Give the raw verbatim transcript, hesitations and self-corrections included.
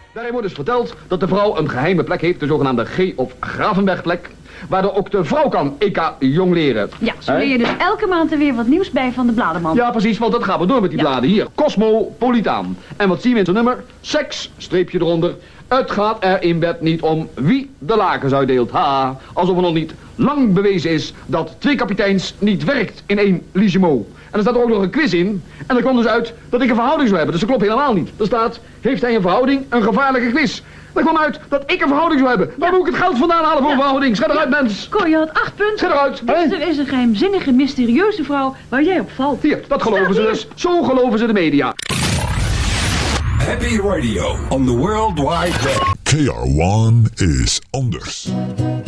Daarin wordt dus verteld dat de vrouw een geheime plek heeft, de zogenaamde G- of Gravenbergplek, waar ook de vrouw kan, E K jong leren. Ja, zo leer je dus elke maand er weer wat nieuws bij van de bladerman. Ja, precies, want dat gaan we door met die Ja. bladen. Hier, Cosmopolitaan. En wat zien we in zijn nummer? Seks, streepje eronder. Het gaat er in bed niet om wie de lakens uitdeelt. Ha, alsof er nog niet lang bewezen is dat twee kapiteins niet werkt in één Ligimo. En er staat er ook nog een quiz in. En er kwam dus uit dat ik een verhouding zou hebben. Dus dat klopt helemaal niet. Er staat, heeft hij een verhouding? Een gevaarlijke quiz. Er kwam uit dat ik een verhouding zou hebben. Waar moet ik het geld vandaan halen voor een verhouding? Schet eruit, mens. Cor, je had acht punten. Schet eruit. Esther is een geheimzinnige, mysterieuze vrouw waar jij op valt. Hier, dat geloven ze hier. dus. Zo geloven ze de media. Happy Radio on the World Wide Web. K R one is anders.